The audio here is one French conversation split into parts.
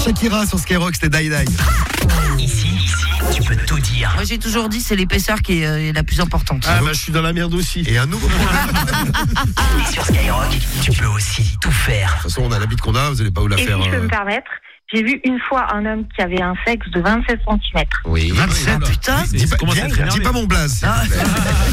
Shakira sur Skyrock, c'était Die Die. Ici, tu peux tout dire. Moi j'ai toujours dit c'est l'épaisseur qui est la plus importante. Ah bah je suis dans la merde aussi. Et un nouveau problème. Et sur Skyrock, tu peux aussi tout faire. De toute façon, on a la bite qu'on a, vous n'allez pas où la Et faire. si je peux me permettre, j'ai vu une fois un homme qui avait un sexe de 27 cm. Oui. 27, putain. Dis pas mon blaze, s'il vous plaît.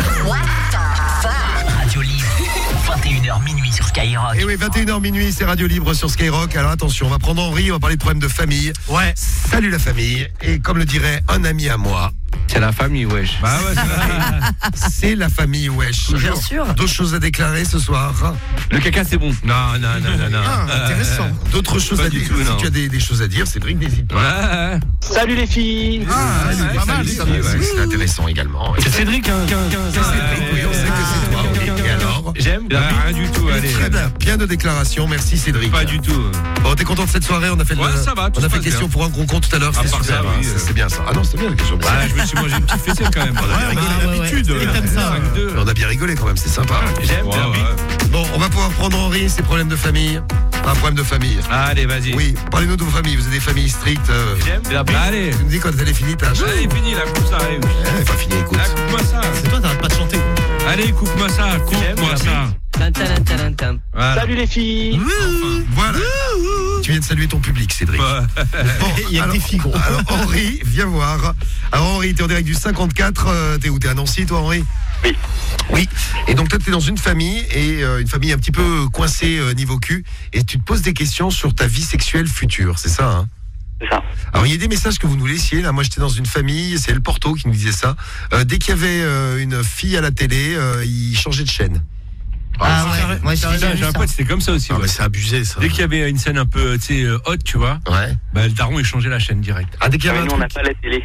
Radio Libre, 21h minuit sur Skyrock. Et oui, 21h minuit, c'est Radio Libre sur Skyrock. Alors attention, on va prendre Henri, on va parler de problèmes de famille. Ouais. Salut la famille. Et comme le dirait un ami à moi, C'est la famille, wesh. Bah ouais, c'est la famille wesh. Bien sûr. D'autres choses à déclarer ce soir? Le caca, c'est bon. non. Intéressant. D'autres choses Pas à du dire. tout, non. Si tu as des choses à dire, Cédric, n'hésite pas. Ouais. Salut les filles. C'est pas mal, ça. C'est intéressant également. C'est Cédric, hein. C'est Cédric, oui, on sait que c'est toi. Et alors? J'aime. Rien du tout, allez. Très bien. Bien de déclarations. Merci Cédric. Pas du tout. Bon, t'es content de cette soirée? On a fait Ouais, ça va, tout on a se fait passe question bien. pour un concon tout à l'heure. C'était part super. ça, Hein, oui, c'est bien ça. Ah non, c'était bien la question. Ouais, je me suis mangé une petite fessée quand même. On a bien rigolé. D'habitude. T'aimes ça. 5-2. On a bien rigolé quand même. C'est sympa. J'aime. Bon, on va pouvoir prendre Henri. Ses problèmes de famille. Un problème de famille. Allez, vas-y. Oui. Parlez-nous de vos familles. Vous avez des familles strictes. J'aime. Allez. Tu me dis quand elle est finie, t'as. Allez, fini la coupe ça, allez. Elle est pas finie. Écoute. Ah, coupe-moi ça. C'est toi, t'arrêtes pas de chanter. Allez, coupe-moi ça, coupe-moi ça. Voilà. Salut les filles. Voilà. Tu viens de saluer ton public, Cédric. Ouais. Bon, Il y a que des filles, gros. Alors Henri, viens voir. Alors Henri, t'es en direct du 54. T'es où? T'es à Nancy, toi, Henri? Oui. Oui. Et donc toi, t'es dans une famille et une famille un petit peu coincée niveau cul. Et tu te poses des questions sur ta vie sexuelle future, c'est ça, hein? C'est ça. Alors il y a des messages que vous nous laissiez. Là, moi j'étais dans une famille, c'est El Porto qui nous disait ça. Dès qu'il y avait une fille à la télé, il changeait de chaîne. Ah ouais, moi j'ai J'ai vu un ça. pote, c'était comme ça aussi. Ah ouais. mais c'est abusé ça. Dès qu'il y avait une scène un peu, tu sais, hot, tu vois, Ouais. bah le daron il changeait la chaîne direct. Ah, dès qu'il y avait Nous, un on n'a truc. pas la télé.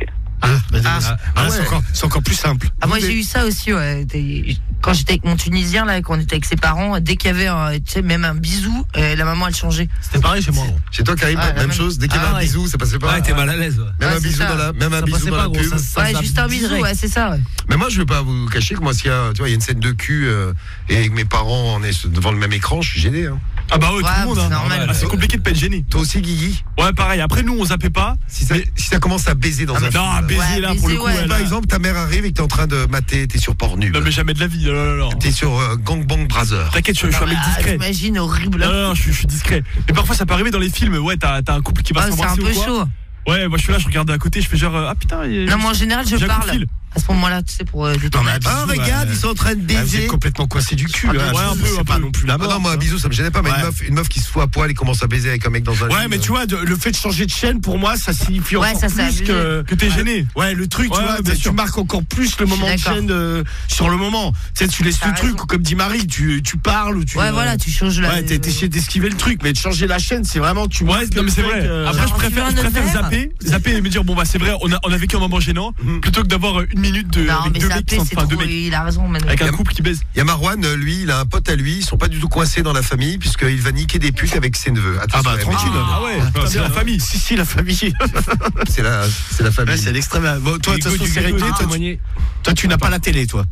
C'est encore plus simple. Ah, moi j'ai eu ça aussi, ouais. Quand j'étais avec mon Tunisien, là, quand on était avec ses parents, dès qu'il y avait tu sais, même un bisou, la maman elle changeait. C'était pareil chez moi. Chez toi, Karim, Ah, même chose. Dès qu'il y avait un bisou, ça passait pas. Ouais, t'es mal à l'aise. Ouais. Même Ouais, un c'est bisou ça. dans la, même un Ça bisou passait dans pas, la gros, pub. ça Ouais, juste un bisou, direct. ouais, c'est ça, ouais. Mais moi, je veux pas vous cacher que moi, s'il y a, tu vois, il y a une scène de cul et que mes parents on est devant le même écran, je suis gêné. Hein. Ah bah ouais, tout le monde. c'est Hein. normal. Ah, c'est compliqué de pas être gêné. Toi aussi, Guigui. Ouais, pareil. Après, nous, on zappait pas. Si ça commence à baiser dans un film. Non, baiser Ouais, là baiser, pour le coup. ouais. elle Par a- exemple, ta mère arrive et que t'es en train de mater, t'es sur Pornhub. Non, mais jamais de la vie. Non. T'es sur Gangbang Brother. T'inquiète, je suis un mec discret. T'imagines, horrible. Non, je suis discret. Mais parfois, ça peut arriver dans les films. Ouais, t'as un couple qui va Ah, c'est un s'embrasser peu ou quoi. chaud. Ouais, moi, je suis là, je regarde à côté, je fais genre, ah putain. Non, moi en général, je j'ai un coup de parle. fil. À ce moment-là, tu sais, pour détourner. Ah, regarde, ils sont en train de Ah, vous baiser. êtes complètement coincé du cul. Ah, Hein. ouais, un peu, C'est pas non plus la Ah mort. non, moi, un bisou, ça me gênait pas, mais Ouais. une meuf qui se fout à poil et commence à baiser avec un mec dans un lit. Ouais, mais tu vois, le fait de changer de chaîne, pour moi, ça signifie Ouais, encore ça, c'est plus que t'es gêné. Ouais, le truc, tu Ouais, vois, bien tu sûr. marques encore plus le moment de d'accord. chaîne sur le moment. Tu sais, tu laisses T'as le truc, raison. comme dit Marie, tu parles ou tu. Ouais, voilà, tu changes la. Ouais, t'es essayé d'esquiver le truc, mais de changer la chaîne, c'est vraiment tu. Ouais, non, mais c'est vrai. Après, je Genre, préfère tu veux un verre zapper et me dire, bon, bah, c'est vrai, on a vécu un moment gênant, plutôt que d'avoir une minute de. Non, avec mais deux ça mecs qui plaît, sont. c'est Enfin, deux trop. mecs. Il a raison, maintenant. Avec un couple qui baise. Il y a Marwan, lui, il a un pote à lui, ils sont pas du tout coincés dans la famille, puisqu'il va niquer des putes avec ses neveux. Ah bah, Attention, tranquille. Ah ouais, c'est la famille. Si, la famille. c'est la famille. Ouais, c'est l'extrême. Bon, toi, de toute façon, c'est réglé. Toi, Toi, tu n'as pas la télé, toi.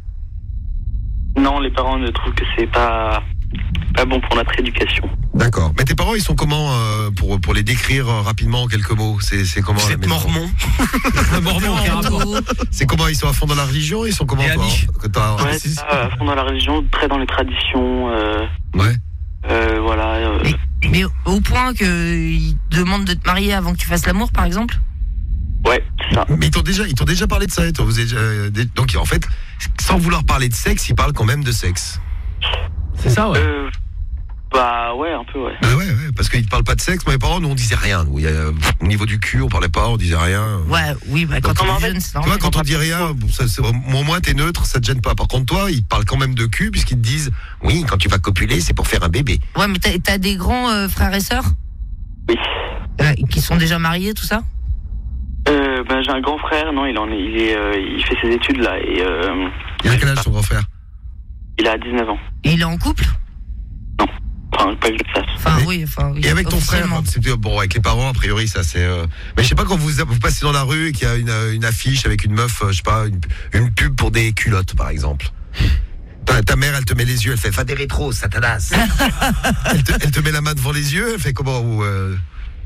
Non, les parents ne trouvent que c'est pas bon pour notre éducation. D'accord. Mais tes parents, ils sont comment pour les décrire rapidement en quelques mots? C'est comment? Vous à la êtes maison mormon. Mormon, quel rapport? C'est comment? Ils sont à fond dans la religion? Ils sont comment, Et toi? amis. Ouais, c'est ça, à fond dans la religion, très dans les traditions. Ouais. Voilà. Mais au point qu'ils demandent de te marier avant que tu fasses l'amour, par exemple? Ouais, c'est ça. Mais ils t'ont déjà parlé de ça, toi. Donc, en fait, sans vouloir parler de sexe, ils parlent quand même de sexe. C'est ça, ouais. Bah ouais, un peu, ouais. Ah ouais, parce qu'ils ne parlent pas de sexe. Moi, mes parents, nous, on disait rien. Nous, au niveau du cul, on parlait pas, on disait rien. Ouais, oui, bah quand Donc, on est jeune, c'est Tu vois, normal. quand on dit rien, au moins t'es neutre, ça te gêne pas. Par contre, toi, ils parlent quand même de cul, puisqu'ils te disent, oui, quand tu vas copuler, c'est pour faire un bébé. Ouais, mais t'as des grands frères et sœurs Oui. qui sont déjà mariés, tout ça? Ben, j'ai un grand frère, non, il fait ses études là et Il a quel âge, ton grand frère? il a 19 ans. Et il est en couple? Enfin, pas que je le sache. Enfin, Mais- oui, Et avec ton frère, officiellement. c'est bon, avec les parents, a priori, ça c'est. Mais je sais pas, quand vous passez dans la rue et qu'il y a une affiche avec une meuf, je sais pas, une pub pour des culottes, par exemple. Ta mère, elle te met les yeux, elle fait des rétros, satanas. elle te met la main devant les yeux, elle fait comment ou, Bah,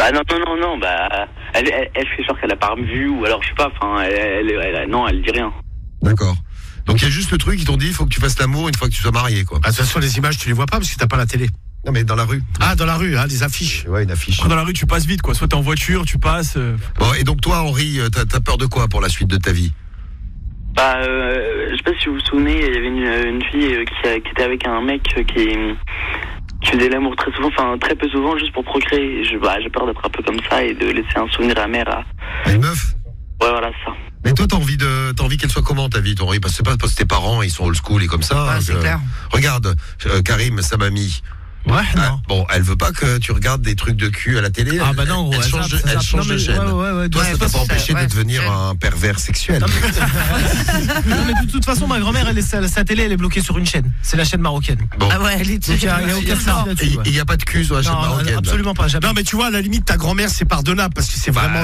Bah non, bah elle fait genre qu'elle a pas vu ou alors je sais pas, enfin elle dit rien. D'accord. Donc il y a juste le truc, ils t'ont dit il faut que tu fasses l'amour une fois que tu sois marié, quoi. De toute façon, les images, tu les vois pas parce que t'as pas la télé. Non mais dans la rue. Ah, dans la rue, des affiches. Ouais, une affiche. Dans la rue, tu passes vite, quoi. Soit t'es en voiture, tu passes. Bon, et donc toi, Henri, t'as peur de quoi pour la suite de ta vie? Bah, je sais pas si vous vous souvenez, il y avait une fille qui était avec un mec qui faisait l'amour très souvent, enfin très peu souvent, juste pour procréer. J'ai peur d'être un peu comme ça et de laisser un souvenir amer à une meuf. Ouais, voilà, ça. Mais toi, t'as envie qu'elle soit comment ta vie, ton Henri? Parce que c'est pas parce que tes parents ils sont old school et comme ça. Ouais, c'est clair. Regarde, Karim, sa mamie. Ouais, non. Bon, elle veut pas que tu regardes des trucs de cul à la télé. Ah bah non, elle change de chaîne. Toi, ça t'a pas empêché de devenir un pervers sexuel. Non mais de toute façon, ma grand-mère, sa télé, elle est bloquée sur une chaîne. C'est la chaîne marocaine. Bon. Ah ouais, elle est dessus. Il y a aucun souci là-dessus. Il y a pas de cul sur la chaîne marocaine. Absolument pas. Jamais. Non mais tu vois, à la limite, ta grand-mère, c'est pardonnable parce que c'est vraiment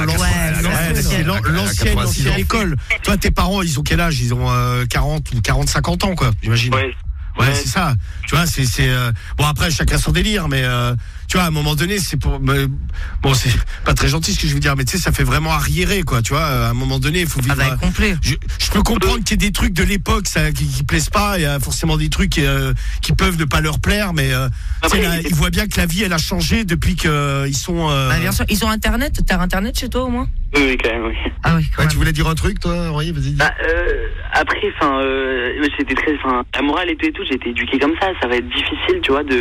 l'ancienne école. Toi, tes parents, ils ont quel âge? Ils ont 40 ou 50 ans, quoi, j'imagine. Ouais, c'est ça. Tu vois, c'est bon, après chacun son délire, mais tu vois, à un moment donné, c'est pour bon, c'est pas très gentil ce que je veux dire, mais tu sais, ça fait vraiment arriéré, quoi. Tu vois, à un moment donné, il faut vivre. Complet. Je peux comprendre qu'il y ait des trucs de l'époque qui plaisent pas. Il y a forcément des trucs qui peuvent ne pas leur plaire, mais ils voient bien que la vie, elle a changé depuis qu'ils sont. Bien sûr, ils ont Internet. T'as Internet chez toi au moins? Oui, quand même, oui. Ah oui. Tu voulais dire un truc, toi, Henri? Vas-y. Bah, après, c'était la morale et tout, j'ai été éduqué comme ça. Ça va être difficile, tu vois,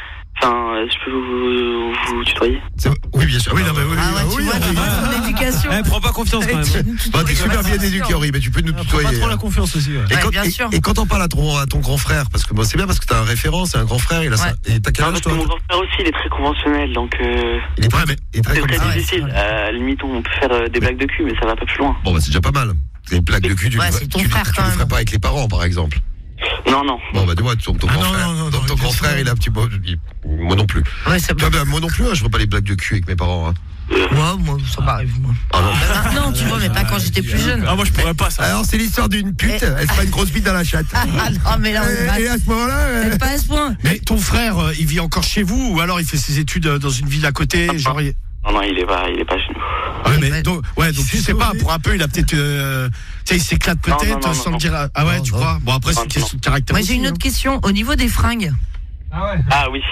je peux vous tutoyer? Oui, bien sûr. Oui, non, mais oui. Ah ouais, tu vois, ton éducation. Prends pas confiance quand même. T'es super bien éduqué, Henri, mais tu peux nous tutoyer. Pas trop la confiance aussi. Et quand on parle à ton grand frère, parce que c'est bien parce que t'as un référent, c'est un grand frère, il a ça. Et t'as quel âge, toi? Mon grand frère aussi, il est très conventionnel, donc il est très difficile. À la limite, on peut faire des blagues de cul, mais ça va pas plus loin. Bon, bah c'est déjà pas mal. Des blagues de cul, tu le ferais pas avec les parents, par exemple. Non. Bon, bah dis-moi, ton grand frère. Ton grand frère, il a un petit peu. Moi non plus. Ouais, ça moi non plus, je ferais pas les blagues de cul avec mes parents. Moi, ça m'arrive, moi. Maintenant, tu vois, mais pas quand j'étais plus jeune. Ah, moi, je pourrais pas ça. Alors, c'est l'histoire d'une pute, elle se fait une grosse bite dans la chatte. Ah non, mais là, et à ce moment-là. C'est pas à ce point. Mais ton frère, il vit encore chez vous ou alors il fait ses études dans une ville à côté, genre. Non, il est pas chez nous. Ah ouais, mais donc tu sais pas, pour un peu, il a peut-être, tu sais, il s'éclate peut-être sans le dire. Ah ouais, tu crois? Bon, après, c'est une question de caractère. Moi, j'ai une autre question. Au niveau des fringues. Ah oui.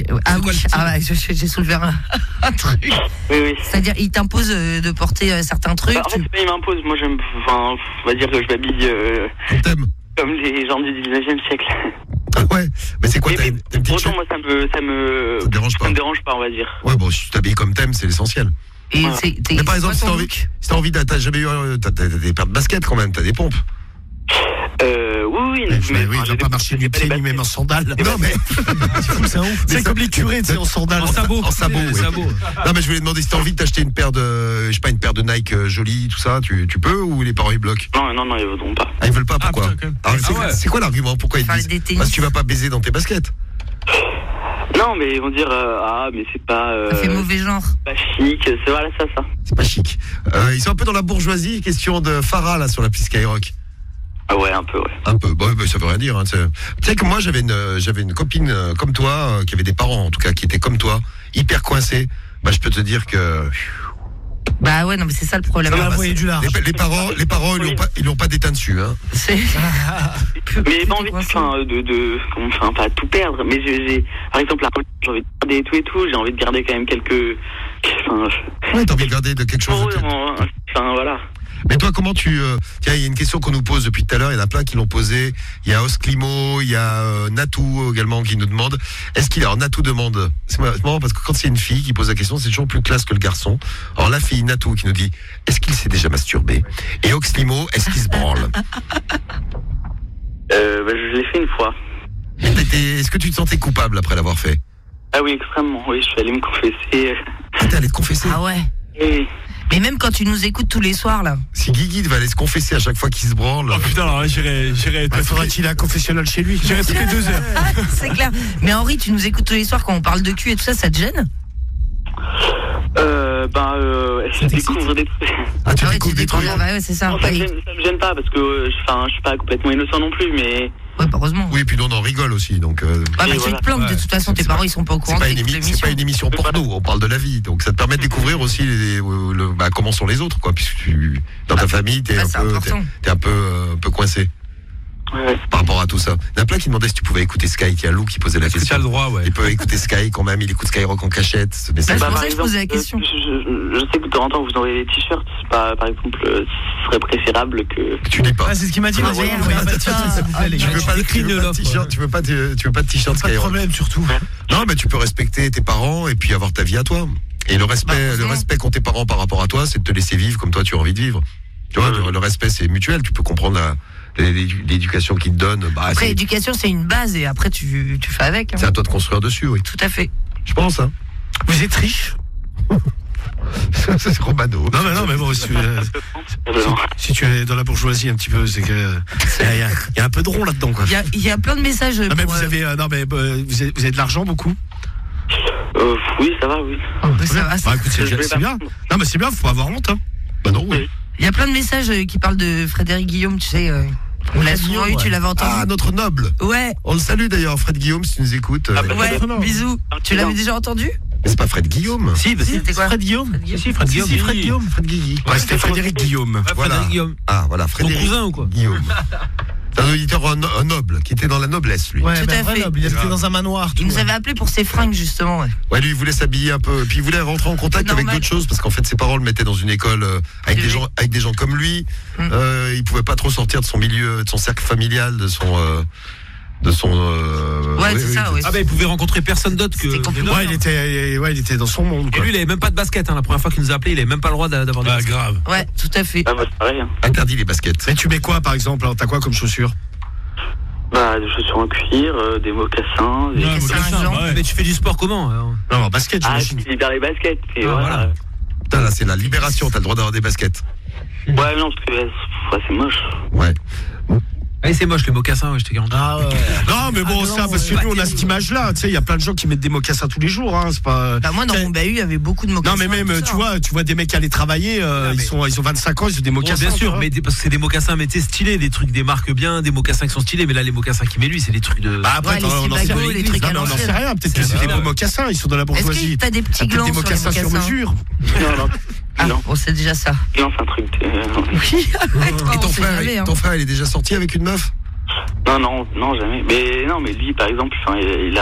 J'ai soulevé un truc. Oui. C'est-à-dire, il t'impose de porter certains trucs. En fait, il m'impose. Moi, on va dire que je m'habille comme les gens du 19e siècle. Ah ouais, mais c'est quoi, t'as une petite chaîne? Moi, ça me dérange pas, on va dire. Ouais, bon, si tu t'habilles comme t'aimes, c'est l'essentiel. Et mais par exemple, si t'as envie, t'as jamais eu, t'as des paires de baskets quand même, t'as des pompes. Oui, il doit pas marcher du pied ni même en sandales. Non, mais c'est comme les curés, tu sais, en sandales. En sabot. Non, mais je voulais demander si t'as envie de t'acheter une paire de, je sais pas, une paire de Nike jolie, tout ça, tu peux, ou les parents ils bloquent? Non, ils voudront pas. Ah, ils veulent pas, pourquoi? C'est quoi l'argument? Pourquoi ils disent? Parce que tu vas pas baiser dans tes baskets. Non, mais ils vont dire mais c'est pas. Ça fait mauvais genre. Pas chic, c'est voilà ça. C'est pas chic. Ils sont un peu dans la bourgeoisie. Question de Farah là sur la piste Skyrock. Ah ouais, un peu, ouais. Un peu. Bon, ça veut rien dire. Hein, tu sais que moi j'avais une copine comme toi qui avait des parents en tout cas qui étaient comme toi, hyper coincés. Bah je peux te dire que. Bah ouais, non mais c'est ça le problème. Les parents ils l'ont pas déteint dessus, hein. C'est. Mais j'ai pas envie de pas tout perdre. Mais j'ai par exemple j'ai envie de garder tout, j'ai envie de garder quand même quelques. Ouais, t'as envie de garder quelque chose. Voilà. Mais toi, comment tiens, il y a une question qu'on nous pose depuis tout à l'heure, il y en a plein qui l'ont posée. Il y a Osclimo, il y a Natou également qui nous demande, est-ce qu'il est... Alors Natou demande, c'est marrant parce que quand c'est une fille qui pose la question, c'est toujours plus classe que le garçon. Alors la fille Natou qui nous dit, est-ce qu'il s'est déjà masturbé? Et Osclimo, est-ce qu'il se branle? Je l'ai fait une fois. Est-ce que tu te sentais coupable après l'avoir fait? Ah oui, extrêmement, oui, je suis allé me confesser. Ah, t'es allé te confesser? Ah ouais. Oui. Mais même quand tu nous écoutes tous les soirs là. Si Guigui va aller se confesser à chaque fois qu'il se branle. Oh putain, alors là j'irai. Faudrait qu'il ait un confessionnal chez lui. J'irai toutes les 2 heures. C'est clair. Mais Henri, tu nous écoutes tous les soirs quand on parle de cul et tout ça, ça te gêne? Je découvre des trucs. Ah, tu découvres des trucs. Ouais, c'est ça. Non, ça me gêne pas parce que je suis pas complètement innocent non plus, mais Ouais, heureusement. Oui, puis nous on en rigole aussi, donc. Ouais, bah, tu te plantes, de toute façon, tes parents ils sont pas au courant. C'est pas une émission porno, on parle de la vie, donc ça te permet de découvrir aussi comment sont les autres, quoi, puisque dans ta famille t'es un peu coincé. Ouais. Par rapport à tout ça. Il y en a plein qui demandaient si tu pouvais écouter Sky. Il y a Lou qui posait la question. Tu as le droit, ouais. Il peut écouter Sky quand même, il écoute Skyrock en cachette. C'est pour ça que je posais la question. Je sais que de temps en temps vous envoyez des t-shirts. Par exemple, ce serait préférable que. Tu dis pas. Ah, c'est ce qu'il m'a dit. Tu veux pas de t-shirt Skyrock. Pas de problème surtout. Non, mais tu peux respecter tes parents et puis avoir ta vie à toi. Et le respect qu'ont tes parents par rapport à toi, c'est de te laisser vivre comme toi tu as envie de vivre. Tu vois, le respect c'est mutuel. Tu peux comprendre l'éducation qu'ils te donnent. Après, l'éducation, c'est une base et après, tu fais avec. Hein. C'est à toi de construire dessus, oui. Tout à fait. Je pense, hein. Vous êtes riche? C'est Romano. Non, mais bon, si tu es dans la bourgeoisie un petit peu, c'est que il y a un peu de rond là-dedans, quoi. Il y a plein de messages. Non, mais vous avez de l'argent beaucoup? Oui, ça va, oui. Ça va, bah, écoute, c'est bien. Non, mais c'est bien, faut pas avoir honte, hein. Bah non, oui. Il y a plein de messages qui parlent de Frédéric Guillaume, tu sais. On l'a souvent eu, tu l'avais entendu. Ah, notre noble. Ouais. On le salue d'ailleurs, Fred Guillaume, si tu nous écoutes. Ouais, bisous. Tu l'avais déjà entendu? Mais c'est pas Fred Guillaume. Si, c'était quoi? Fred Guillaume. Fred Guillaume. Ouais, c'était Frédéric Guillaume. Voilà. Ah, voilà, Frédéric. Ton cousin ou quoi? Guillaume. C'est un auditeur un noble, qui était dans la noblesse, lui. Ouais, tout à fait. Noble, il était dans un manoir. Il nous avait appelé pour ses fringues, justement. Ouais, lui, il voulait s'habiller un peu. Puis il voulait rentrer en contact avec d'autres choses, parce qu'en fait, ses parents le mettaient dans une école avec des gens comme lui. Il pouvait pas trop sortir de son milieu, de son cercle familial, de son. Ouais, c'est ça, oui. Ah, bah, il pouvait rencontrer personne d'autre que. Ouais, il était dans son monde, Et quoi. lui, il avait même pas de basket, hein. La première fois qu'il nous a appelé, il avait même pas le droit d'avoir de basket. Grave. Ouais, tout à fait. Ah, bah, c'est pareil. Hein. Interdit les baskets. Mais tu mets quoi, par exemple? Alors, t'as quoi comme chaussures? Bah, des chaussures en cuir, des mocassins. Des mocassins, Ouais. Mais tu fais du sport comment alors? Non, en basket, j'imagine. je libère les baskets. Et voilà. Putain, là, c'est la libération, t'as le droit d'avoir des baskets. Ouais, non, parce que c'est moche. Ouais. Ouais, c'est moche les mocassins, ouais, je te garantis. Ah ouais. Non, mais bon, ça, parce que nous, on a cette image-là. Tu sais, il y a plein de gens qui mettent des mocassins tous les jours, hein. C'est pas. Bah, moi, dans mon bahut, il y avait beaucoup de mocassins. Non, mais même, tu vois des mecs aller travailler, ils ont 25 ans, ils ont des mocassins. Bien sûr, mais parce que c'est des mocassins, mais tu sais, stylés, des trucs, des marques bien, des mocassins qui sont stylés, mais là, les mocassins qu'il met lui, c'est des trucs de. Bah, après, les trucs à on n'en sait rien. Peut-être que c'est des beaux mocassins, ils sont dans la bourgeoisie. Est-ce que t'as des petits glands des mocassins sur mesure? Non. Ah, on sait déjà ça. Non, c'est un truc. Oui, Et ton frère, il est déjà sorti avec une meuf? Non, jamais. Mais lui, par exemple, il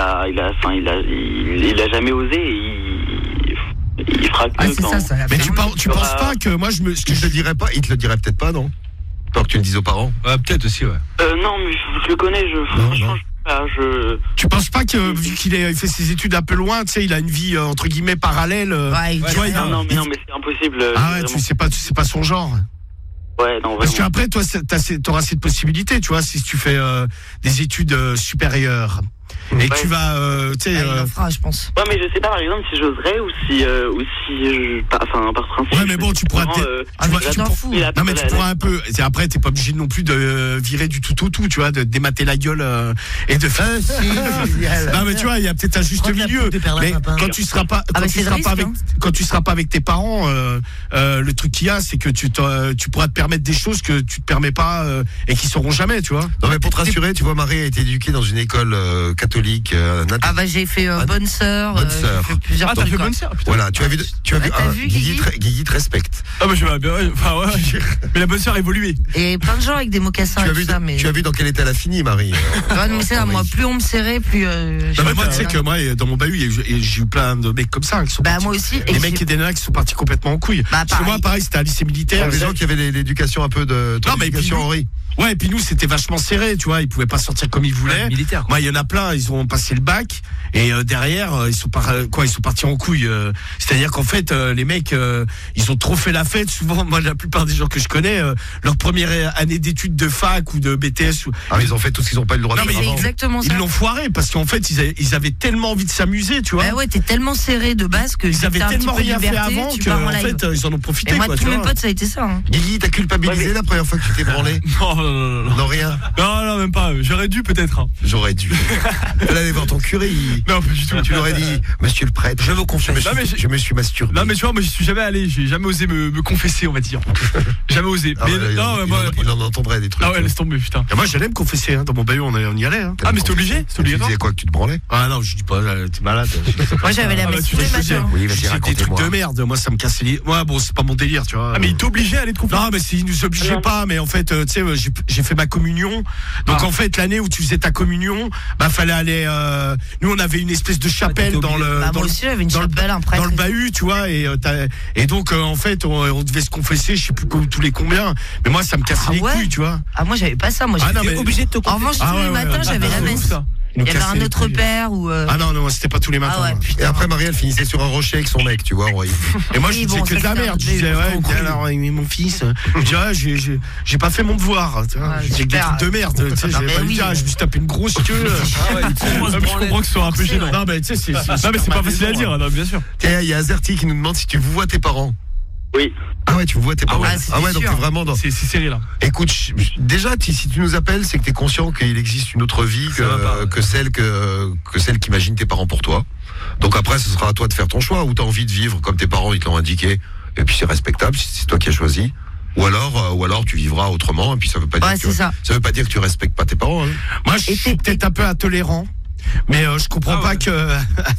a jamais osé. Il fera que. Ah, c'est ça. Mais tu penses pas que moi je te dirais pas, il te le dirait peut-être pas, non? Peur que tu le dises aux parents. Ouais, peut-être aussi, ouais. Non, mais je le connais. Franchement, Tu penses pas que vu qu'il a fait ses études un peu loin, tu sais, il a une vie entre guillemets parallèle. Non, mais c'est impossible. Ah ouais, tu sais pas son genre. Ouais, non, parce qu'après, toi, t'auras cette possibilité, tu vois, si tu fais des études supérieures. Et que tu vas, tu sais. Il en fera, je pense. Ouais, mais je sais pas, par exemple, si j'oserais ou si je. Par principe. Ouais, mais bon, tu pourras. Non, mais tu pourras un peu. Après, t'es pas obligé non plus de virer du tout au tout, tu vois, de démater la gueule et de faire. Non, mais tu vois, il y a peut-être un juste milieu. Mais quand tu seras pas, quand tu seras pas avec tes parents, le truc qu'il y a, c'est que tu pourras te permettre des choses que tu te permets pas et qui seront jamais, tu vois. Non, mais pour te rassurer, tu vois, Marie a été éduquée dans une école catholique. Ah bah j'ai fait bonne sœur. J'ai fait plusieurs trucs. T'as fait bonne sœur. Voilà, tu as vu Guigui te respecte. Ah bah je vais bien. Enfin ouais. Mais la bonne sœur a évolué. Et plein de gens avec des mocassins et tout ça. Mais tu as vu dans quel état elle a fini, Marie. Ouais, mais c'est ça. Moi, plus on me serrait, plus. Non, mais moi, tu sais que moi, dans mon bahut, j'ai eu plein de mecs comme ça qui sont. Bah moi aussi. Des mecs et des nanas qui sont partis complètement en couille. Parce que moi, pareil, c'était un lycée militaire. Des gens qui avaient l'éducation un peu de. Non, mais éducation Henri. Ouais, et puis nous, c'était vachement serré, tu vois, ils pouvaient pas sortir comme ils voulaient. Militaire. Moi, il y en a plein, ils ont passé le bac, et derrière, ils sont partis en couille. C'est-à-dire qu'en fait, les mecs, ils ont trop fait la fête. Souvent, moi, la plupart des gens que je connais, leur première année d'études de fac ou de BTS. Ils ont fait tout ce qu'ils ont pas eu le droit de faire. C'est exactement ça. Ils l'ont foiré, parce qu'en fait, ils avaient tellement envie de s'amuser, tu vois. Bah ouais, t'es tellement serré de base que ils avaient tellement rien fait avant qu'en fait, ils en ont profité. Et moi, tous mes potes, ça a été ça. Guigui, t'as culpabilisé la première fois que tu t'es branlé? Non, rien. Non, même pas. J'aurais dû peut-être. J'aurais dû. Elle allait voir ton curé. dit. Non, pas du tout. Tu l'aurais dit, monsieur le prêtre. Je vous confesse. Je me suis masturbé. Non mais tu vois, moi j'y suis jamais allé, j'ai jamais osé me confesser, on va dire. Jamais osé. Ah, Mais ouais, non, moi. il en entendrait des trucs. Ah ouais, laisse tomber, putain. Et moi, j'allais me confesser, hein. Dans mon bahut, on y allait, hein. Ah mais c'est obligé, c'est Tu obligatoire. disais quoi, que tu te branlais? Ah non, je dis pas, t'es malade. Moi, j'avais la Ah, bah, messe tu tous les fais matins. Oui, Je vas-y, dis des trucs racontez-moi. de merde, moi ça me casse les. Ouais, bon, c'est pas mon délire, tu vois. Ah mais il t'obligeait à aller te confesser. Non, mais s'ils nous obligeaient pas, mais en fait, tu sais, j'ai fait ma communion. Donc en fait, l'année où tu faisais ta communion, bah fallait aller. Nous, on avait une espèce de chapelle dans le. Bah, dans moi le- aussi, j'avais une dans le- chapelle, un prêtre. dans le bahut, tu vois, et donc en fait on devait se confesser, je sais plus tous les combien, mais moi ça me cassait Ah les ouais couilles, tu vois. Ah, moi, j'avais pas ça. Moi, Ah, non, j'étais mais- obligé de te En revanche, Ah, tous ouais, les ouais, matins, ouais, j'avais la c'est ouf, messe. ça. Ils nous Il y avait cassaient un les autre couilles. père ou. Ah non, c'était pas tous les matins. Ah ouais, hein. putain. Et après, Marie, elle finissait sur un rocher avec son mec, tu vois. Et moi je Oui, disais bon, que de ça, la c'est merde, un je disais peu ouais, trop alors mon fils, je disais ouais, j'ai pas fait mon devoir, tu vois. Ouais, Je disais que des super. trucs de merde, tu sais, Ah, j'avais mais pas eu oui. le cas, je me suis tapé une grosse queue. Ah, mais je comprends que ce soit un peu gênant. Non mais tu sais c'est Non mais c'est pas facile à dire, non, bien sûr. Tiens, il y a Azerty qui nous demande si tu vois tes parents. Oui. Ah ouais, tu vois tes parents. ouais, c'était Donc sûr. t'es vraiment dans. C'est serré là. Écoute, déjà, si tu nous appelles, c'est que t'es conscient qu'il existe une autre vie Ça va pas, ouais. que celle qu'imagine tes parents pour toi. Donc après, ce sera à toi de faire ton choix. Ou t'as envie de vivre comme tes parents ils te l'ont indiqué. Et puis c'est respectable, c'est toi qui as choisi. Ou alors tu vivras autrement. Et puis ça veut pas dire Ouais, que c'est ça. ça veut pas dire que tu respectes pas tes parents. Hein. Moi, je suis peut-être un peu intolérant. Mais je comprends pas que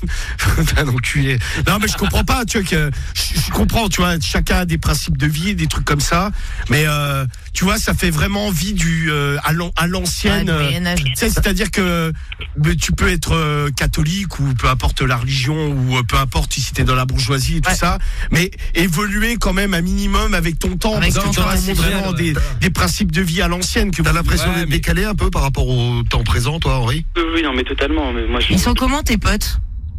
un enculé. Non mais je comprends pas, tu vois que je comprends, tu vois, chacun a des principes de vie, des trucs comme ça, mais tu vois, ça fait vraiment vie à l'ancienne. Ouais, du Moyen-Âge. Tu sais, c'est-à-dire que tu peux être catholique ou peu importe la religion ou peu importe si t'es dans la bourgeoisie et tout Ouais. ça, mais évoluer quand même un minimum avec ton temps, Avec parce que ton tu vois, temps, c'est c'est vraiment vrai, des principes de vie à l'ancienne que T'as l'impression Ouais, d'être mais- décalé un peu par rapport au temps présent, toi, Henri? Oui, non, mais totalement. Mais moi, je... Ils sont comment, tes potes?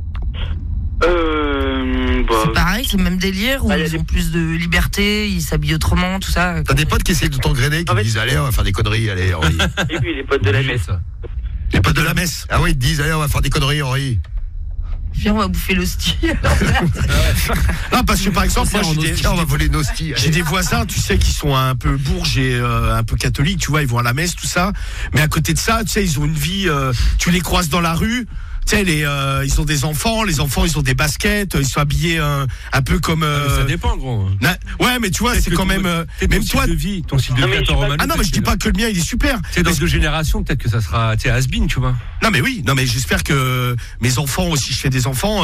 Bah, C'est pareil, c'est le même délire, ou Ah, y a ils des- ont plus de liberté, ils s'habillent autrement, tout ça. T'as des potes qui essayent de t'engrainer, qui En te fait- disent allez, on va faire des conneries, allez, Henri. Et puis les potes de la messe. Les potes de la messe. Ah oui, ils te disent allez, on va faire des conneries, Henri. Viens, on va bouffer l'hostie. Non, parce que par exemple, moi, Tiens, on va voler nos sties. j'ai des voisins, tu sais, qui sont un peu bourges et un peu catholiques, tu vois, ils vont à la messe, tout ça. Mais à côté de ça, tu sais, ils ont une vie, tu les croises dans la rue. Tu sais, ils ont des enfants, les enfants, ils ont des baskets, ils sont habillés un peu comme. Ça dépend, gros. Ouais, mais tu vois, c'est quand même. Même toi. ton style de Non, vie mais à je ton sais pas- Romano, Ah non, mais je dis pas que le mien, il est super. C'est dans 2 générations, peut-être que ça sera, tu sais, has-been, tu vois. Non, mais oui, non, mais j'espère que mes enfants aussi, je fais des enfants,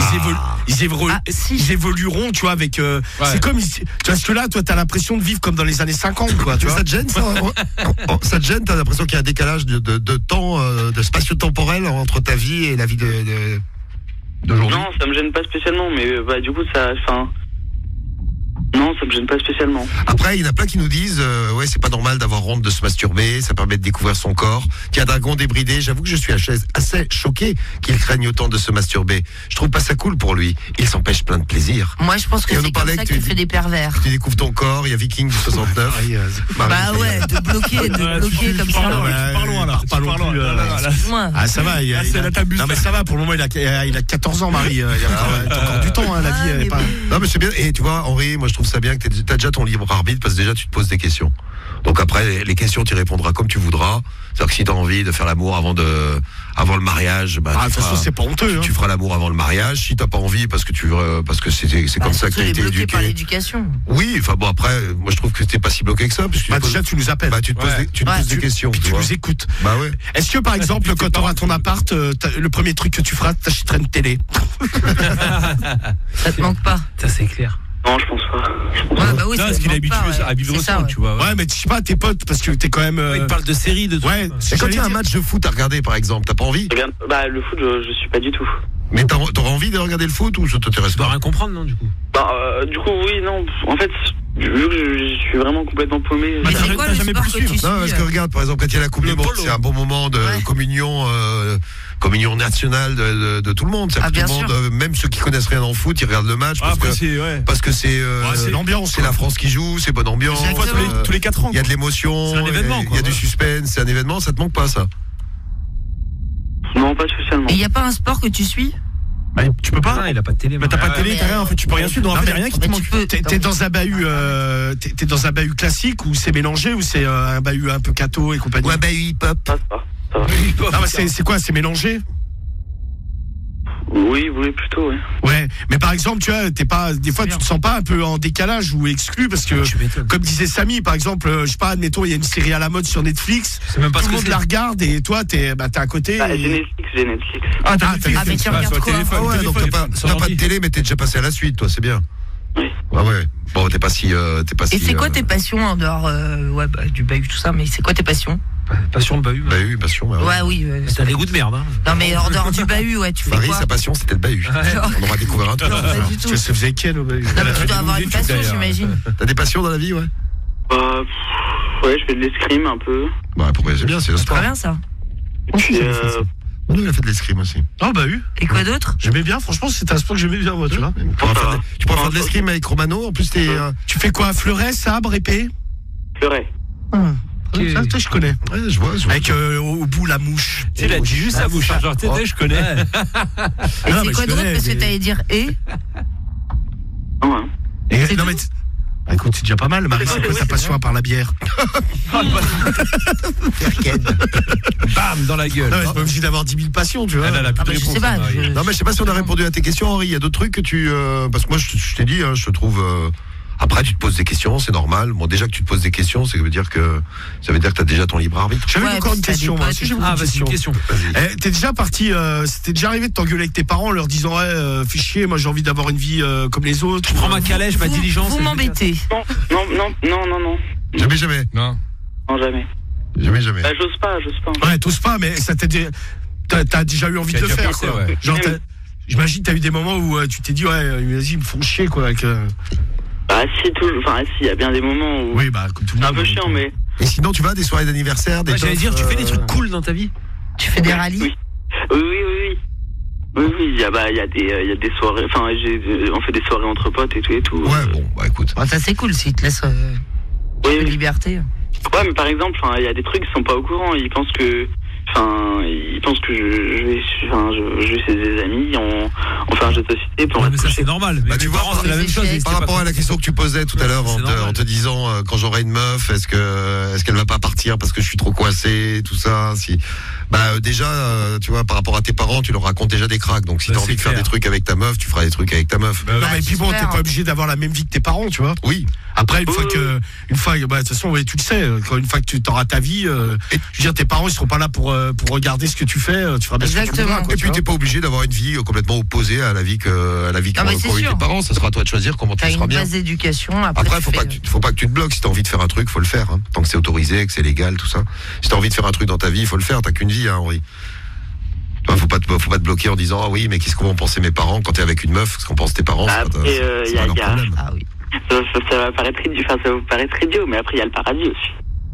ils évolueront, tu vois, avec. C'est comme, tu vois, parce que là, toi, t'as l'impression de vivre comme dans les années 50, quoi, tu vois. Ça te gêne, ça? Ça te gêne? T'as l'impression qu'il y a un décalage de temps, de spatio-temporel entre ta vie et la vie d'aujourd'hui? Non, ça me gêne pas spécialement, mais bah du coup ça, enfin, non, ça me gêne pas spécialement. Après, il y en a plein qui nous disent ouais, c'est pas normal d'avoir honte de se masturber, ça permet de découvrir son corps. Tiens, Dragon débridé, j'avoue que je suis assez choqué qu'il craigne autant de se masturber. Je trouve pas ça cool pour lui. Il s'empêche plein de plaisir. Moi, je pense que Et on c'est nous comme parlait ça que que tu tu- fais des pervers. Tu découvres ton corps, il y a Viking du 69. Bah ouais, de bloquer comme ça. Parlons là. pas non plus, Moi. Ah, ça va, c'est là, t'abuses. non, mais ça va, pour le moment, il a 14 ans, Marie. Il y a encore du temps, hein, la vie, elle est pas. Non, mais c'est bien. Et tu vois, Henri, moi je trouve ça bien que t'as déjà ton libre arbitre parce que déjà tu te poses des questions. Donc après, les questions, tu répondras comme tu voudras. C'est-à-dire que si t'as envie de faire l'amour avant le mariage, bah, Ah, de toute façon, c'est pas honteux, hein. tu feras l'amour avant le mariage. Si t'as pas envie parce que parce que c'est comme ça que t'as été bloqué par éduqué. l'éducation. Oui, enfin bon, après, moi je trouve que t'es pas si bloqué que ça. Parce que Bah, déjà, tu nous appelles. tu te poses, Ouais. tu te poses des questions. Puis tu vois. nous écoutes. Bah ouais. Est-ce que, par exemple, quand tu auras ton appart, le premier truc que tu feras, t'achèteras une télé? Ça te manque pas. Ça, c'est clair. Non, je pense pas. Ouais, bah oui, Non, ça parce te qu'il est manque habitué pas, ouais. à vivre C'est ça, sans, ouais. tu vois. Ouais, mais je sais pas, tes potes, parce que t'es quand même. Il parle de séries, de trucs. Ouais, Et quand il y a un match de foot à regarder, par exemple, t'as pas envie? Je regarde- Bah le foot, je suis pas du tout. Mais t'auras envie de regarder le foot ou ça t'intéresse Tu dois pas? rien comprendre, non, du coup. Bah du coup oui, non. En fait, vu que je suis vraiment complètement paumé. Mais t'as c'est jamais- quoi t'as le jamais sport pu que suivre. tu suis Non, parce que regarde, par exemple, quand il y a la Coupe Le du Monde, polo. c'est un bon moment de Ouais. communion nationale de tout le monde. C'est Ah, tout bien le monde, sûr. même ceux qui connaissent rien en foot, ils regardent le match parce Après, que c'est, ouais. parce que c'est c'est l'ambiance, c'est la France qui joue, c'est bonne ambiance. Exactement. Une fois tous les 4 ans. Il y a de l'émotion, C'est un événement, il y a quoi, du ouais. suspense, c'est un événement. Ça te manque pas ça? Non, pas spécialement. Et il n'y a pas un sport que tu suis? Bah, tu peux pas. Ah, il a pas de télé. Bah, t'as pas de télé, mais, t'as rien. En fait, tu peux rien suivre. Donc, en fait, y a rien qui te mais manque. tu peux. T'es dans un bahut, t'es dans un bahut classique ou c'est mélangé ou c'est un bahut un peu catho et compagnie? Ouais, bah hip-hop. Ça va. Non, mais c'est quoi? C'est mélangé? Oui, plutôt, ouais. Ouais, mais par exemple, tu vois, des fois, tu te sens pas un peu en décalage ou exclu parce que, comme disait Samy, par exemple, je sais pas, admettons, il y a une série à la mode sur Netflix, tout le monde la regarde et toi, t'es à côté. J'ai Netflix. Ah, mais tu regardes quoi? Ah ouais, donc t'as pas de télé, mais t'es déjà passé à la suite, toi, c'est bien. Oui. Ah ouais. Bon, t'es pas si. Et c'est quoi tes passions en dehors du bahut, tout ça, mais c'est quoi tes passions? Passion le bahut. Bahut, passion. Ouais, oui. T'as des goûts de merde, hein. Non, mais en dehors du bahut, ouais, tu fais Marie, quoi? sa passion, c'était le bahut. On aura découvert un truc. Non, pas du tout. Tu sais, faisait quel au bahut? Non, mais tu dois avoir une passion, j'imagine. T'as des passions dans la vie, ouais? Ouais, je fais de l'escrime un peu. Bah, pourquoi c'est bien, c'est le C'est sport. très bien, ça. Et puis, Nous, il a fait de l'escrime aussi. Oh, bahut. Et quoi d'autre? J'aimais bien, franchement, c'était un sport que j'aimais bien, moi, tu vois. Tu pourras faire de l'escrime avec Romano, en plus t'es. Tu fais quoi? Fleuret, sabre, épée? Fleuret. Ça, je connais. Ouais, je vois. Avec au bout la mouche. Tu sais, il a dit juste sa bouche. Genre, je connais. Et c'est quoi d'autre? Parce que t'allais dire Ouais. Et, non, mais écoute, c'est déjà pas mal. Marie, c'est quoi ta passion à part la bière? Bam, dans la gueule. Non, mais c'est pas obligé d'avoir 10 000 passions, tu vois. Elle a la plus de je réponse. sais pas. Non, mais je sais pas si on a répondu à tes questions, Henri. Il y a d'autres trucs que tu. Parce que moi, je t'ai dit, je te trouve. Après, tu te poses des questions, c'est normal. Bon, déjà que tu te poses des questions, ça veut dire que t'as déjà ton libre arbitre. J'avais Ouais, encore une puis t'as question, des moi. potes Si et j'ai tout. beaucoup de Vas-y, une question. T'es déjà parti, c'était déjà arrivé de t'engueuler avec tes parents en leur disant, fais chier, moi j'ai envie d'avoir une vie comme les autres. Je prends ma calèche, ma diligence. Vous m'embêtez. Non. Jamais. Non. Non, jamais. Jamais. Bah, j'ose pas. Ouais, t'oses pas, mais ça t'as déjà eu envie de le faire, pensé, quoi. ouais. Genre, j'imagine t'as eu des moments où tu t'es dit, ouais, vas-y, ils me font chier, quoi. Avec, Bah, si, il y a bien des moments où. Oui, bah, comme tout le C'est monde. un peu chiant, mais. Et sinon, tu vas à des soirées d'anniversaire, des. J'allais dire, tu fais des trucs cool dans ta vie? Tu fais des rallyes? Oui. Il y a des soirées. Enfin, on fait des soirées entre potes et tout. Ouais, bon, bah écoute. Bon, ça, c'est cool s'ils te laissent Oui. de liberté. Ouais, mais par exemple, il y a des trucs qui sont pas au courant. Ils pensent que je vais chez des amis, on fait un jeu de société pour Mais ça, c'est normal. Bah, tu vois, c'est la même chose. par rapport à la question que tu posais tout à l'heure en te disant quand j'aurai une meuf, est-ce qu'elle va pas partir parce que je suis trop coincé, tout ça, si déjà tu vois, par rapport à tes parents, tu leur racontes déjà des cracks. Donc si t'as envie de faire des trucs avec ta meuf, tu feras des trucs avec ta meuf. Non, mais puis bon, t'es pas obligé d'avoir la même vie que tes parents, tu vois. Oui. Après, une fois, de toute façon, tu le sais, une fois que tu t'auras ta vie, je veux dire, tes parents, ils seront pas là pour regarder ce que tu fais, tu feras bien ce que tu voudras, quoi, et puis t'es pas obligé d'avoir une vie complètement opposée à la vie qu'ont eu tes parents. Ça sera à toi de choisir comment tu seras bien. T'as une base d'éducation. Après, faut pas que tu te bloques. Si t'as envie de faire un truc, faut le faire. Hein. Tant que c'est autorisé, que c'est légal, tout ça. Si t'as envie de faire un truc dans ta vie, il faut le faire. T'as qu'une vie, hein, Henri. Faut pas te bloquer en disant oui, mais qu'est-ce qu'on vont penser mes parents quand t'es avec une meuf, ce qu'on pense tes parents. C'est pas leur problème. Ah oui. Ça va paraître idiot, mais après il y a le paradis aussi.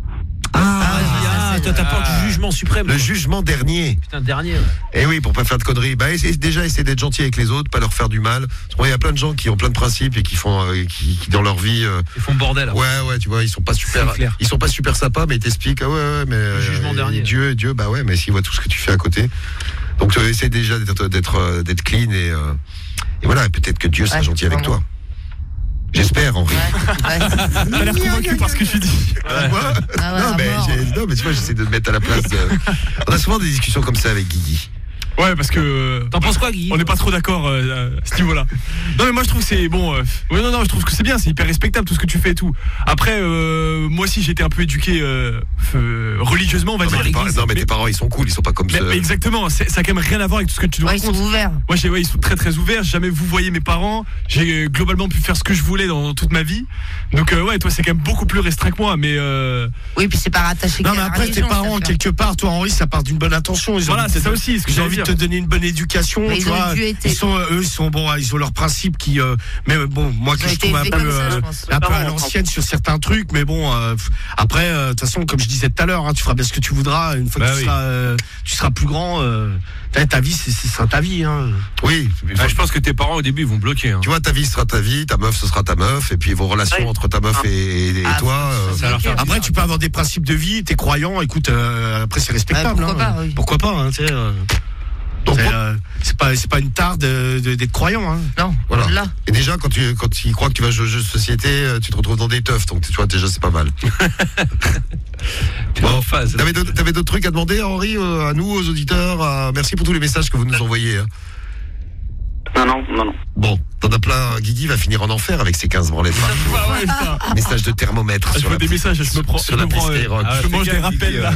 Toi t'as peur du jugement suprême. Le jugement dernier. Putain, dernier. Et oui, pour pas faire de conneries. Essayer d'être gentil avec les autres, pas leur faire du mal. Parce qu'il y a plein de gens qui ont plein de principes et qui font, qui dans leur vie. Ils font bordel. Ouais, tu vois, ils sont pas super sympas, mais ils t'expliquent, mais. Le jugement dernier. Dieu, bah ouais, mais s'ils voient tout ce que tu fais à côté. Donc, essaie déjà d'être clean et voilà, peut-être que Dieu sera gentil avec toi. J'espère, Henri. T'as l'air convaincu par ce que tu dis. Non, mais tu vois, j'essaie de me mettre à la place. On a souvent des discussions comme ça avec Guigui. Ouais, parce que. T'en penses quoi, Guy? On n'est pas trop d'accord à ce niveau-là. Non, mais moi je trouve que c'est bon. Je trouve que c'est bien, c'est hyper respectable tout ce que tu fais et tout. Après, moi aussi j'ai été un peu éduqué religieusement, on va dire. Non, mais tes parents ils sont cool, ils sont pas comme ça. Exactement, ça a quand même rien à voir avec tout ce que tu dois raconter. Ils sont ouverts. Ils sont très très ouverts. J'ai jamais vous voyez mes parents. J'ai globalement pu faire ce que je voulais dans toute ma vie. Donc toi c'est quand même beaucoup plus restreint que moi, mais. Oui, puis c'est pas rattaché. Non, mais après tes parents quelque part, toi Henri, ça part d'une bonne intention. Voilà, c'est ça aussi. J'ai envie de te donner une bonne éducation, mais tu vois. Ils ont leurs principes qui mais bon, moi que je trouve un peu à l'ancienne sur certains trucs, mais bon après de toute façon comme je disais tout à l'heure, tu feras bien ce que tu voudras une fois que tu seras plus grand, ta vie ce sera ta vie, hein. Oui, je pense que tes parents au début ils vont bloquer, hein. Tu vois, ta vie sera ta vie, ta meuf ce sera ta meuf, et puis vos relations entre ta meuf et toi après tu peux avoir des principes de vie, t'es croyant, écoute, après c'est respectable, pourquoi pas, hein, tu sais. Donc, c'est pas une tare d'être croyant, hein. Non, voilà. Et déjà quand il croit que tu vas jouer aux jeux de société, tu te retrouves dans des teufs, donc tu vois déjà c'est pas mal. Bon, t'avais d'autres trucs à demander, Henri, à nous, aux auditeurs. Merci pour tous les messages que vous nous envoyez. Hein. Non. Bon, t'en as plein. Guigui va finir en enfer avec ses 15 branlettes. Message de thermomètre. Je vois des messages, je me prends. Sur la piste Skyrock. Je mange des rappels là.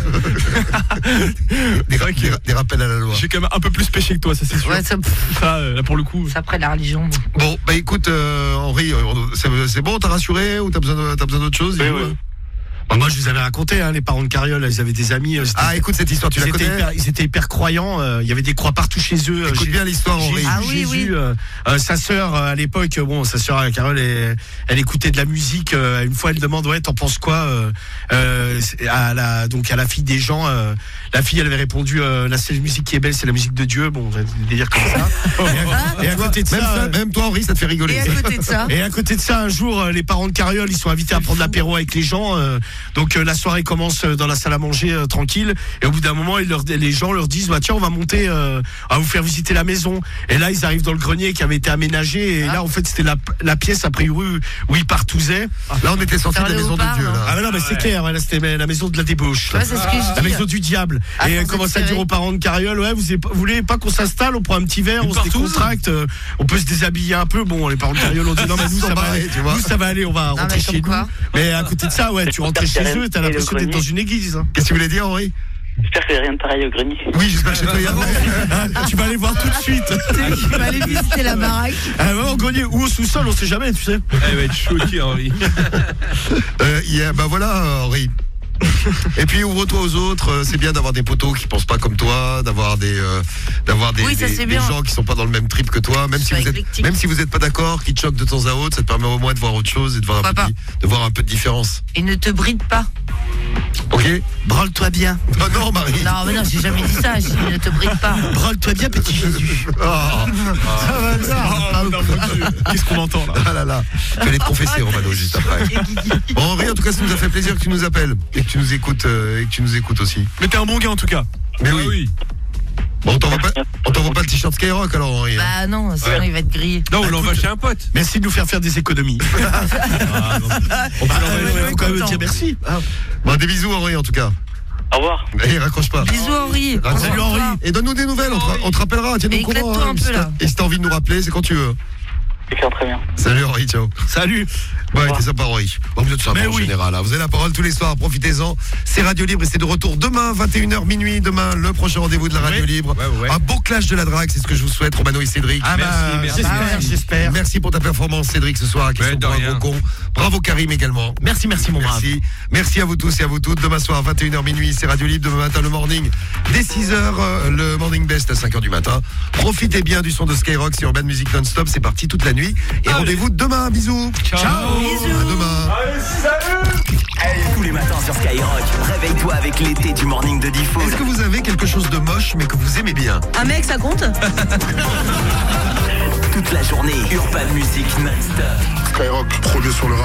Des rappels à la loi. J'ai quand même un peu plus péché que toi, ça c'est sûr. Ouais, ça, Là pour le coup. c'est après la religion. Bon, bah écoute, Henri, c'est bon, t'as rassuré ou t'as besoin d'autre chose? Oui. Bah, moi, je vous avais raconté, les parents de Carriole, ils avaient des amis. Écoute cette histoire, tu la connais? Ils étaient hyper croyants. Il y avait des croix partout chez eux. Écoute bien l'histoire, Henri. Jésus, sa sœur, à l'époque, sa sœur Carole, elle écoutait de la musique. Une fois, elle demande, t'en penses quoi à la fille des gens. La fille, elle avait répondu, la seule musique qui est belle, c'est la musique de Dieu. Bon, on va délire comme ça. Et à côté de ça, même toi, Henri, ça te fait rigoler. Et à côté de ça, un jour, les parents de Carriole, ils sont invités à prendre l'apéro avec les gens. Donc la soirée commence dans la salle à manger tranquille. Et au bout d'un moment, les gens leur disent, tiens, on va monter, à vous faire visiter la maison. Et là, ils arrivent dans le grenier qui avait été aménagé. Et là, en fait, c'était la pièce a priori où ils partousaient. Là, on était sortis de la maison de Dieu. Là. Ah non, mais c'est clair. Là, c'était la maison de la débauche. Ouais, c'est ce que je dis. La maison du diable. Et elle commence à dire aux parents de Carriole, vous voulez pas qu'on s'installe, on prend un petit verre, on se décontracte, on peut se déshabiller un peu. Bon, les parents de Carriole ont dit non, mais nous ça va aller, on va rentrer chez nous. Mais à côté de ça, tu rentrais chez eux, t'as l'impression d'être dans une église. Qu'est-ce que tu voulais dire, Henri? J'espère qu'il n'y a rien de pareil au grenier. Oui, j'espère chez toi. Tu vas aller voir tout de suite. Tu vas aller visiter la baraque. Au grenier ou au sous-sol, on sait jamais, tu sais. Elle va être choquée, Henri. Bah voilà, Henri. Et puis ouvre-toi aux autres, c'est bien d'avoir des potos qui pensent pas comme toi, d'avoir des gens qui sont pas dans le même trip que toi, même si vous êtes pas d'accord, qui te choquent de temps à autre, ça te permet au moins de voir autre chose et de voir un peu de différence. Et ne te bride pas. Ok. Branle-toi bien. Oh non, Marie. Non, mais non, j'ai jamais dit ça. J'ai dit ne te bride pas. Branle-toi bien, petit Jésus. Qu'est-ce qu'on entend là? Ah là là. Tu vas aller te confesser, Romano, juste après. Bon, Henri, en tout cas, ça nous a fait plaisir que tu nous appelles et que tu nous écoutes aussi. Mais t'es un bon gars en tout cas. Mais oui. Bon, on t'envoie pas le t-shirt Skyrock alors, Henri. Bah non, sinon il va être grillé. Non, on l'envoie chez un pote. Merci de nous faire des économies. Il faut quand même dire merci. Bon, des bisous, Henri, en tout cas. Au revoir. Allez, raccroche pas. Bisous Henri. Salut Henri. Et donne-nous des nouvelles, on te rappellera. Tiens-nous au courant. Éclate-toi un peu là. Et si t'as envie de nous rappeler, c'est quand tu veux. C'est clair, très bien. Salut Henri, ciao. Salut. Ouais, t'es sympa, Henri. Bon, vous êtes sympa en général. Vous avez la parole tous les soirs, profitez-en. C'est Radio Libre et c'est de retour demain, 21h minuit. Demain, le prochain rendez-vous de la Radio Libre. Un beau clash de la drague, c'est ce que je vous souhaite, Romano et Cédric. Merci. J'espère. Merci pour ta performance, Cédric, ce soir. Bravo Karim également. Merci mon brave. Merci à vous tous et à vous toutes. Demain soir, 21h minuit, c'est Radio Libre. Demain matin, le morning. Dès 6h, le morning best à 5h du matin. Profitez bien du son de Skyrock, c'est Urban Music non-stop. C'est parti toute la nuit. Et rendez-vous demain. Bisous. Ciao. Bisous. À demain. Allez, salut. Tous les matins sur Skyrock, réveille-toi avec l'été du morning de Diffoul. Est-ce que vous avez quelque chose de moche mais que vous aimez bien? Un mec, ça compte? Toute la journée, Urban Music non-stop. Skyrock, produit sur le rap.